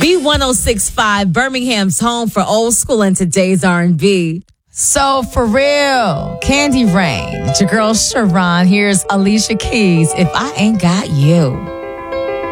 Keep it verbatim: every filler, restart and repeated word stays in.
B one oh six point five, Birmingham's home for old school and today's R and B. So for real, Candy Rain, it's your girl Sharon. Here's Alicia Keys, If I Ain't Got You.